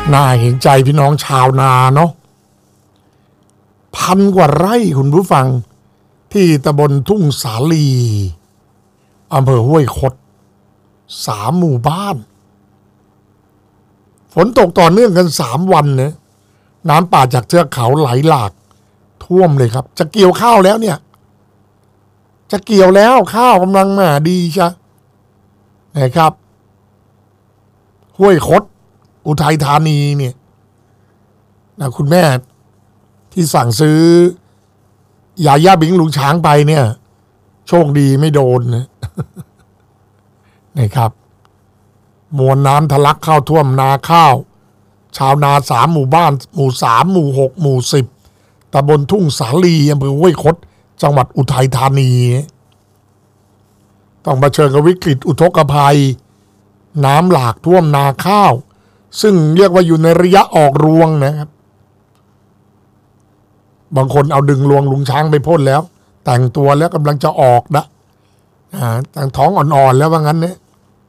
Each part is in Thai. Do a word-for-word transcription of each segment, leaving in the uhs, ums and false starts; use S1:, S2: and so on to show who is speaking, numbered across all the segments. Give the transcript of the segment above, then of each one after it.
S1: น่าเห็นใจพี่น้องชาวนาเนาะพันกว่าไร่คุณผู้ฟังที่ตำบลทุ่งสาลีอำเภอห้วยคดสามหมู่บ้านฝนตกต่อเนื่องกันสามวันเนี่ยน้ำป่าจากเทือกเขาไหลหลากท่วมเลยครับจะเกี่ยวข้าวแล้วเนี่ยจะเกี่ยวแล้วข้าวกำลังมาดีใช่นะครับห้วยคดอุทัยธานีเนี่ยนะคุณแม่ที่สั่งซื้อยาย่าบิงลุงช้างไปเนี่ยโชคดีไม่โดนนะนะครับมวลน้ำทะลักเข้าท่วมนาข้าวชาวนาสามหมู่บ้านหมู่สามหมู่หกหมู่สิบตำบลทุ่งสาลีอำเภอห้วยคดจังหวัดอุทัยธานีต้องเผชิญกับวิกฤตอุทกภัยน้ำหลากท่วมนาข้าวซึ่งเรียกว่าอยู่ในระยะออกรวงนะครับบางคนเอาดึงรวงลุงช้างไปพ่นแล้วแต่งตัวแล้วกำลังจะออกนะแต่งท้องอ่อนๆแล้วว่างั้นเนี่ย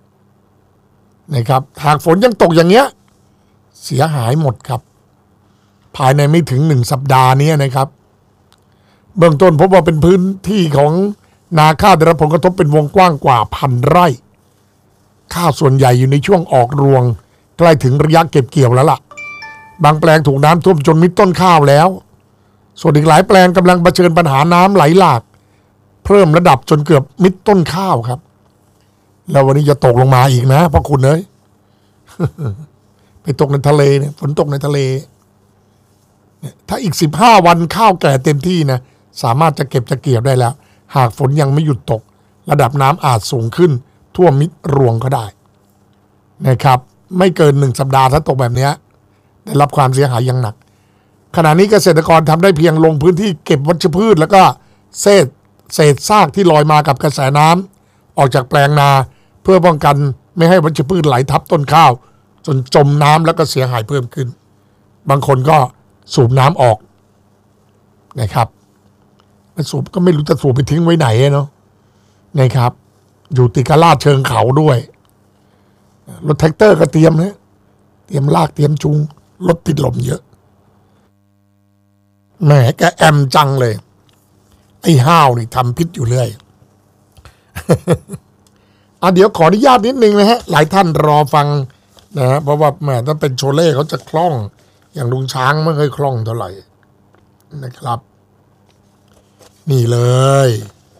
S1: นะครับหากฝนยังตกอย่างเงี้ยเสียหายหมดครับภายในไม่ถึงหนึ่งสัปดาห์นี้นะครับเบื้องต้นพบว่าเป็นพื้นที่ของนาข้าวได้รับผลกระทบเป็นวงกว้างกว่าพันไร่ข้าวส่วนใหญ่อยู่ในช่วงออกรวงใกล้ถึงระยะเก็บเกี่ยวแล้วล่ะบางแปลงถูกน้ำท่วมจนมิดต้นข้าวแล้วส่วนอีกหลายแปลงกำลังเผชิญปัญหาน้ำไหลหลากเพิ่มระดับจนเกือบมิดต้นข้าวครับแล้ววันนี้จะตกลงมาอีกนะเพราะคุณเอ้ย ไปตกในทะเลเนี่ยฝนตกในทะเลถ้าอีกสิบห้าวันข้าวแก่เต็มที่นะสามารถจะเก็บจะเกี่ยวได้แล้วหากฝนยังไม่หยุดตกระดับน้ำอาจสูงขึ้นท่วมมิดรวงก็ได้นะครับไม่เกินหนึ่งสัปดาห์ถ้าตกแบบนี้ได้รับความเสียหายอย่างหนักขณะนี้เกษตรกรทำได้เพียงลงพื้นที่เก็บวัชพืชแล้วก็เศษเศษซากที่ลอยมากับกระแสน้ำออกจากแปลงนาเพื่อป้องกันไม่ให้วัชพืชไหลทับต้นข้าวจนจมน้ำแล้วก็เสียหายเพิ่มขึ้นบางคนก็สูบน้ำออกนะครับสูบก็ไม่รู้จะสูบไปทิ้งไว้ไหนเนาะนะครับอยู่ติดกับลาดเชิงเขาด้วยรถแท็กเตอร์ก็เตรียมนะเตรียมลากเตรียมจูงรถติดลมเยอะแหมแกแอมจังเลยไอ้ห้าวนี่ทำพิษอยู่เรื่อย อ่ะเดี๋ยวขออนุญาตนิดนึงนะฮะหลายท่านรอฟังนะฮะเพราะว่าแหมถ้าเป็นโชเล่เขาจะคล่องอย่างลุงช้างไม่เคยคล่องเท่าไหร่นะครับนี่เลย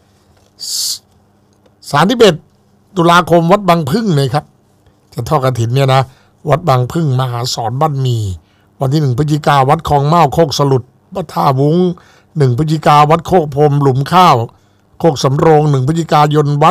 S1: สามสิบเอ็ดตุลาคมวัดบางพึ่งเลยครับจะทอดกฐินเนี่ยนะวัดบางพึ่งมหาสอนบ้านมีวันที่หนึ่งพฤศจิกาวัดคลองเม้าโคกสลุดวัดท่าวุ้งหนึ่งพฤศจิกาวัดโคกพรมหลุมข้าวโคกสำโรงหนึ่งพฤศจิกายนวัด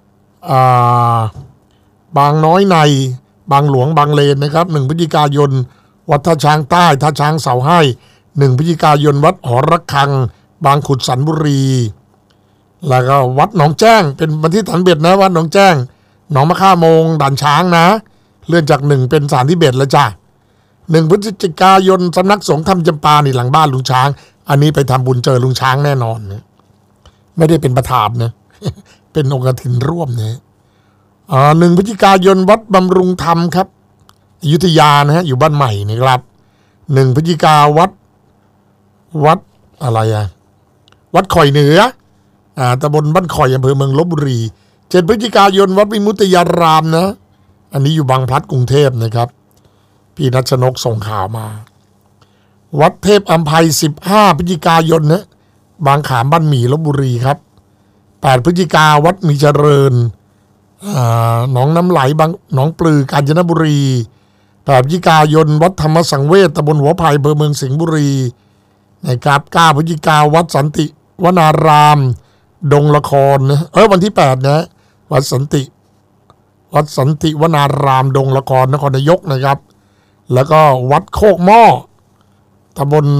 S1: บางน้อยในบางหลวงบางเลนนะครับหนึ่งพฤศจิกายนวัดท่าช้างใต้ท่าช้างเสาให้หนึ่งพฤศจิกายนวัดหอระฆังบางขุดสันบุรีแล้วก็วัดหนองแจ้งเป็นวันที่สามสิบเอ็ดนะวัดหนองแจ้งหนองมะค่าโมงด่านช้างนะเลื่อนจากหนึ่งเป็นสามสิบเอ็ดแล้วจ้ะหนึ่งพฤศจิกายนสำนักสงฆ์ธรรมจำปานี่หลังบ้านลุงช้างอันนี้ไปทำบุญเจอลุงช้างแน่นอนนะไม่ได้เป็นประธานนะเป็นองค์กฐินร่วมเนี่ยอ่าหนึ่งพฤศจิกายนวัดบำรุงธรรมครับอยุธยานะฮะอยู่บ้านใหม่นี่ครับหนึ่งพฤศจิกาวัดวัดอะไรอะวัดข่อยเหนืออ่าตำบลบ้านข่อยอำเภอเมืองลพบุรีเจ็ดพฤศจิกายนวัดวิมุตติยารามนะอันนี้อยู่บางพลัดกรุงเทพนะครับพี่นัชนกส่งข่าวมาวัดเทพอัมภัยสิบห้าพฤศจิกายนนะบางขามบ้านหมี่ลพบุรีครับแปดพฤศจิกาวัดมีเจริญอ่าหนองน้ำไหลบางหนองปลือกาญจนบุรีแปดพฤศจิกายนวัดธรรมสังเวชตำบลหัวไผ่อำเภอเมืองสิงห์บุรีนะครับเก้าพฤศจิกาวัดสันติวนารามดงละครนะเออวันที่แปดนะวัดสันติวัดสันติวนารามดงละครนครนายกนะครับแล้วก็วัดโคกหม้อตำบล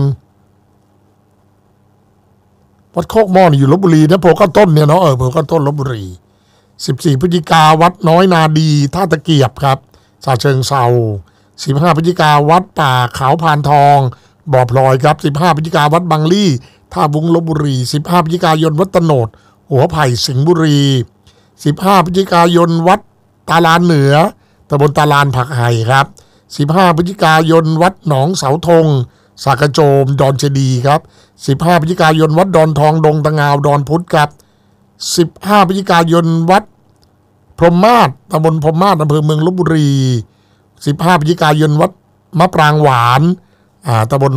S1: วัดโคกหม้อนี่อยู่ลพบุรีนะโพก็ต้นเนี่ยเนาะเออโพก็ต้นลพบุรีสิบสี่พฤศจิกาวัดน้อยนาดีท่าตะเกียบครับฉะเชิงเทราสิบห้าพฤศจิกาวัดป่าเขาพานทองบ่อพลอยครับสิบห้าพฤศจิกาวัดบางลี่ท่าบุ้งลพบุรีสิบห้าพฤศจิกายนวัดตโนดหัวไผ่สิงห์บุรีสิบห้าพฤศจิกายนวัดตาลานเหนือตำบลตาลานผักไห่ครับสิบห้าพฤศจิกายนวัดหนองเสาธงสากระโจมดอนเจดีครับสิบห้าพฤศจิกายนวัดดอนทองดงตะงาวดอนพุธครับสิบห้าพฤศจิกายนวัดพรหมมาศตำบลพรหมมาศอำเภอเมืองลพบุรีสิบห้าพฤศจิกายนวัดมะปรางหวานอ่าตำบล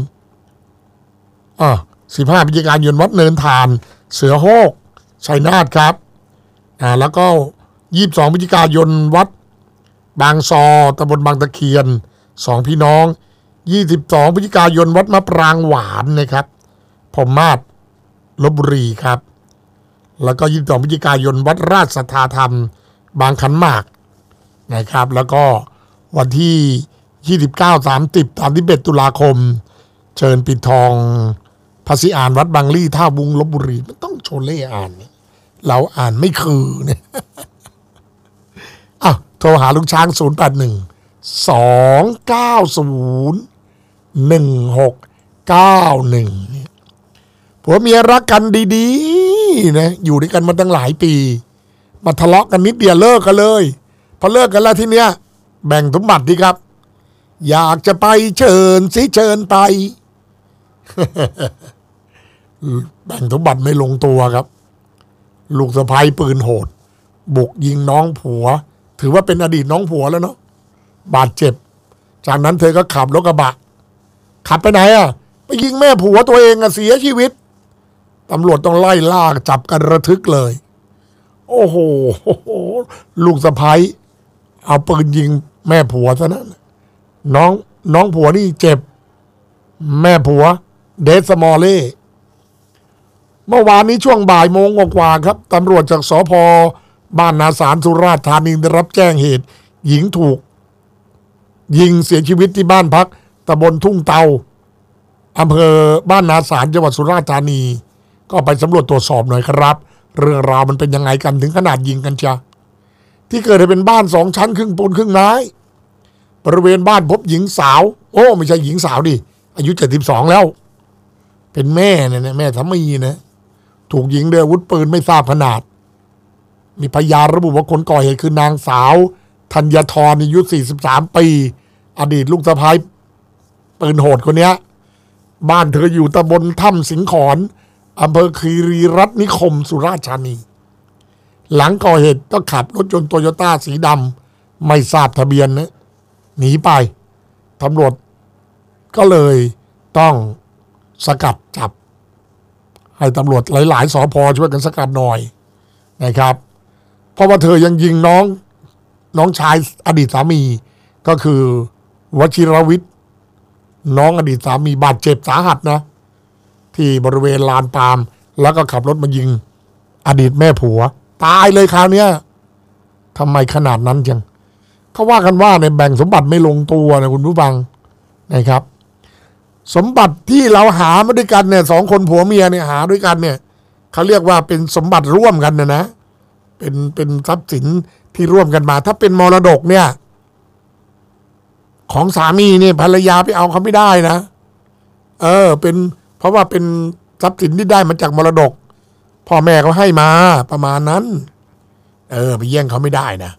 S1: อ่าสิบห้าพฤศจิกายนวัดเนินทานเสือโฮกชัยนาทครับอ่าแล้วก็ยี่สิบสองพฤศจิกายนวัดบางซอตำบลบางตะเคียนสองพี่น้องยี่สิบสองพฤศจิกายนวัดมะปรางหวานนะครับพรหมมาศลพบุรีครับแล้วก็ยี่สิบสองพฤศจิกายนวัดราชสัทธาธรรมบางขันหมากนะครับแล้วก็วันที่ยี่สิบเก้า สามสิบ สามสิบเอ็ดตุลาคมเชิญปิดทองพระศรีอานวัดบางลี่ท่าวุ้งลพบุรีมันต้องโชเล่อ่านเราอ่านไม่คือเนี่ยอ่ะโทรหาลุงช้างศูนย์ แปด หนึ่ง สอง เก้า ศูนย์ หนึ่ง หก เก้า หนึ่งผัวเมียรักกันดีๆนะอยู่ด้วยกันมาตั้งหลายปีมาทะเลาะกันนิดเดียวเลิกกันเลยพอเลิกกันแล้วทีเนี้ยแบ่งสมบัติดีครับอยากจะไปเชิญสิเชิญไป แบ่งสมบัติไม่ลงตัวครับลูกสะใภ้ปืนโหดบุกยิงน้องผัวถือว่าเป็นอดีตน้องผัวแล้วเนาะบาดเจ็บจากนั้นเธอก็ขับรถกระบะขับไปไหนอ่ะไปยิงแม่ผัวตัวเองอ่ะเสียชีวิตตำรวจต้องไล่ล่าจับกันระทึกเลยโอ้โหลูกสะใภ้เอาปืนยิงแม่ผัวซะนั้นน้องน้องผัวนี่เจ็บแม่ผัวเดสมอลเล่เมื่อวานนี้ช่วงบ่ายโมงกว่าครับตำรวจจากสภ.บ้านนาสารสุราษฎร์ธานีได้รับแจ้งเหตุหญิงถูกยิงเสียชีวิตที่บ้านพักตำบลทุ่งเตาอำเภอบ้านนาสารจังหวัดสุราษฎร์ธานีก็ไปสำรวจตรวจสอบหน่อยครับเรื่องราวมันเป็นยังไงกันถึงขนาดยิงกันจ้ะที่เกิดเป็นบ้านสองชั้นครึ่งปูนครึ่งไม้บริเวณบ้านพบหญิงสาวโอ้ไม่ใช่หญิงสาวดิอายุเจ็ดสิบสองแล้วเป็นแม่เนี่ยแม่สามีนะถูกยิงด้วยอาวุธปืนไม่ทราบขนาดมีพยานระบุว่าคนก่อเหตุคือนางสาวธัญธรอายุสี่สิบสามปีอดีตลูกสะใภ้ปืนโหดคนนี้บ้านเธออยู่ตำบลถ้ำสิงขอนอำเภอคีรีรัตน์นิคมสุราษฎร์ธานีหลังก่อเหตุก็ขับรถยนต์โตโยต้าสีดำไม่ทราบทะเบียนนะหนีไปตำรวจก็เลยต้องสกัดจับให้ตำรวจหลายๆสภ.ช่วยกันสกัดหน่อยนะครับเพราะว่าเธอยังยิงน้องน้องชายอดีตสามีก็คือวชิรวิทย์น้องอดีตสามีบาดเจ็บสาหัสนะที่บริเวณลานปาล์มแล้วก็ขับรถมายิงอดีตแม่ผัวตายเลยคราวนี้ทำไมขนาดนั้นจังเขาว่ากันว่าในแบ่งสมบัติไม่ลงตัวนะคุณผู้ฟังนะครับสมบัติที่เราหามาด้วยกันเนี่ยสองคนผัวเมียเนี่ยหาด้วยกันเนี่ยเขาเรียกว่าเป็นสมบัติร่วมกันนะนะเป็นเป็นทรัพย์สินที่ร่วมกันมาถ้าเป็นมรดกเนี่ยของสามีเนี่ยภรรยาไปเอาเขาไม่ได้นะเออเป็นเพราะว่าเป็นทรัพย์สินที่ได้มาจากมรดกพ่อแม่เขาให้มาประมาณนั้นเออไปแย่งเขาไม่ได้นะ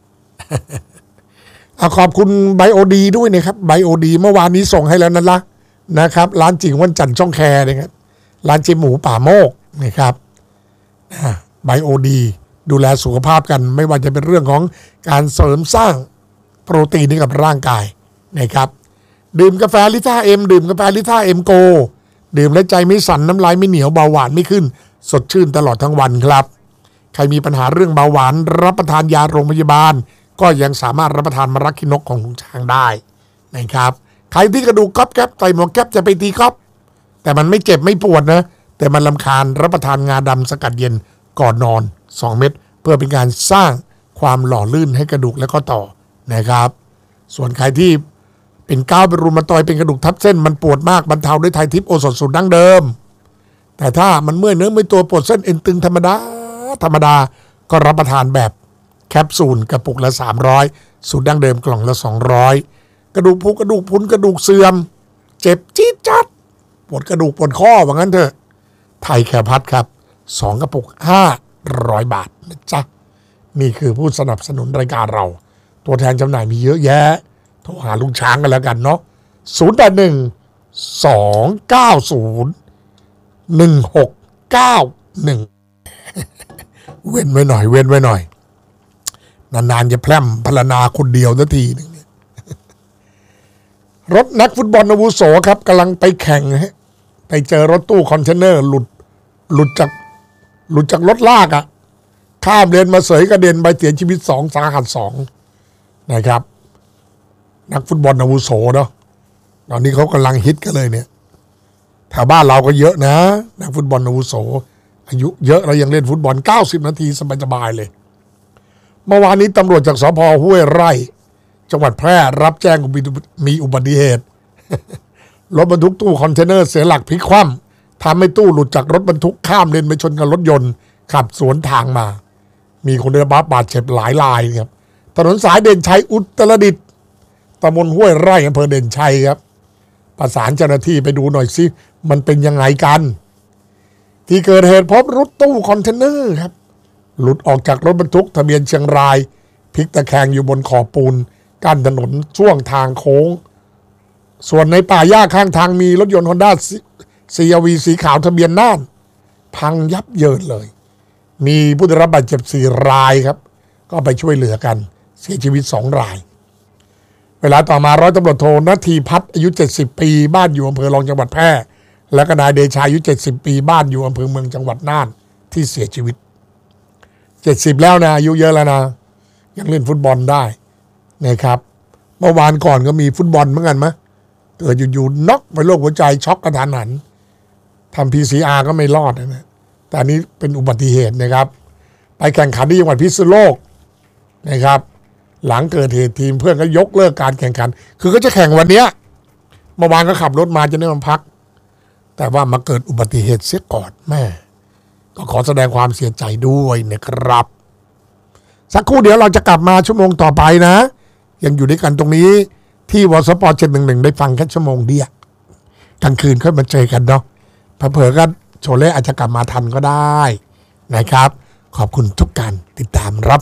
S1: ขอบคุณไบโอดีด้วยนะครับไบโอดีเมื่อวานนี้ส่งให้แล้วนั่นละนะครับร้านจริงวันจันทร์ช่องแคร์นะครับร้านเจหมูป่าโมกนะครับไบโอดีดูแลสุขภาพกันไม่ว่าจะเป็นเรื่องของการเสริมสร้างโปรตีนให้กับร่างกายนะครับดื่มกาแฟลิซ่าเอ็มดื่มกาแฟลิซ่าเอ็มโกดื่มแล้วใจไม่สั่นน้ำลายไม่เหนียวเบาหวานไม่ขึ้นสดชื่นตลอดทั้งวันครับใครมีปัญหาเรื่องเบาหวานรับประทานยาโรงพยาบาลก็ยังสามารถรับประทานมะระขี้นกของลุงช้างได้นะครับใครที่กระดูกก๊อบแก๊บใส่หมวกแก๊บจะไปตีก๊อบแต่มันไม่เจ็บไม่ปวดนะแต่มันรำคาญรับประทานงาดำสกัดเย็นก่อนนอนสองเม็ดเพื่อเป็นการสร้างความหล่อลื่นให้กระดูกและข้อต่อนะครับส่วนใครที่เป็นก้าวเป็นรูมาตอยเป็นกระดูกทับเส้นมันปวดมากบรรเทาด้วยไทยทิพย์โอสถสูตรดั้งเดิมแต่ถ้ามันเมื่อยเนื้อเมื่อยตัวปวดเส้นเอ็นตึงธรรมดาธรรมดาก็รับประทานแบบแคปซูลกระปุกละสามร้อยสูตรดั้งเดิมกล่องละสองร้อยกระดูกพุกระดูกพุนกระดูกเสื่อมเจ็บจี๊ดจัดปวดกระดูกปวดข้อว่างั้นเถอะไทยแคพัดครับสองกระปุกห้าร้อยบาทนะจ๊ะนี่คือผู้สนับสนุนรายการเราตัวแทนจำหน่ายมีเยอะแยะโทโทรหาลุงช้างกันแล้วกันเนาะศูนย์แปดหนึ่งสองเก้าศูนย์หนึ่งหกเก้าหนึ่งเว้นไว้หน่อยเว้นไว้หน่อยนานๆจะแพร่มพรรณนาคนเดียวนาทีนึงรถนักฟุตบอลอาวุโสครับกำลังไปแข่งฮะไปเจอรถตู้คอนเทนเนอร์หลุดหลุดจากหลุดจากรถลากอะข้ามเลนมาเสยกระเด็นไปเสียชีวิตสองสาหัสสองนะครับนักฟุตบอลอาวุโสเนาะตอนนี้เขากำลังฮิตกันเลยเนี่ยแถวบ้านเราก็เยอะนะนักฟุตบอลอาวุโสอายุเยอะเรายังเล่นฟุตบอลเก้าสิบนาทีสบายๆเลยเมื่อวานนี้ตำรวจจากสภ.ห้วยไร่จังหวัดแพร่รับแจ้งมีอุบัติเหตุ รถบรรทุกตู้คอนเทนเนอร์เสียหลักพลิกคว่ำทำให้ตู้หลุดจากรถบรรทุกข้ามเลนไปชนกับรถยนต์ขับสวนทางมามีคนได้รับบาดเจ็บหลายรายครับถนนสายเด่นชัยอุตรดิตถ์ตำบลห้วยไร่อำเภอเด่นชัยครับประสานเจ้าหน้าที่ไปดูหน่อยสิมันเป็นยังไงกันที่เกิดเหตุพบรถตู้คอนเทนเนอร์ครับหลุดออกจากรถบรรทุกทะเบียนเชียงรายพลิกตะแคงอยู่บนขอบปูนกั้นถนนช่วงทางโค้งส่วนในป่าหญ้าข้างทางมีรถยนต์ฮอนด้าซีอาร์วีสีขาวทะเบียนน่านพังยับเยินเลยมีผู้ได้รับบาดเจ็บสี่รายครับก็ไปช่วยเหลือกันเสียชีวิตสองรายเวลาต่อมาร้อยตำรวจโทณทีพัฒน์อายุเจ็ดสิบปีบ้านอยู่อำเภอรองจังหวัดแพร่และก็นายเดชาอายุเจ็ดสิบปีบ้านอยู่อำเภอเมืองจังหวัดน่านที่เสียชีวิตเจ็ดสิบแล้วนะอายุเยอะแล้วนะยังเล่นฟุตบอลได้นะครับเมื่อวานก่อนก็มีฟุตบอลเหมือนกันไหมเกิดอยู่ๆน็อกไปโรคหัวใจช็อกกระทันหันทำ พี ซี อาร์ ก็ไม่รอดนะแต่อันนี้เป็นอุบัติเหตุนะครับไปแข่งขันที่จังหวัดพิษณุโลกนะครับหลังเกิดเหตุทีมเพื่อนก็ยกเลิกการแข่งขันคือก็จะแข่งวันนี้เมื่อวานก็ขับรถมาจะได้มาพักแต่ว่ามาเกิดอุบัติเหตุเสียก่อนแม่ก็ขอแสดงความเสียใจด้วยนะครับสักครู่เดี๋ยวเราจะกลับมาชั่วโมงต่อไปนะยังอยู่ด้วยกันตรงนี้ที่วสปเจ็ดหนึ่งหนึ่งได้ฟังแค่ชั่วโมงเดียวกลางคืนค่อยมาเจอกันเนาะเผลอๆก็โชเล่อาจจะกลับมาทันก็ได้นะครับขอบคุณทุกการติดตามรับ